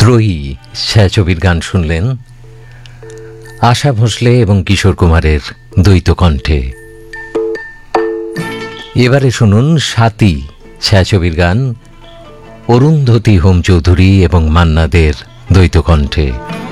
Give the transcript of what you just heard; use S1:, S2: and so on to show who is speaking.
S1: ত্রয়ী ছায়াছবির গান শুনলেন আশা ভোসলে এবং কিশোর কুমারের দ্বৈত কণ্ঠে। এবারে শুনুন সাথী ছায়াছবির গান অরুন্ধতী হোম চৌধুরী এবং মান্না দের দ্বৈত কণ্ঠে।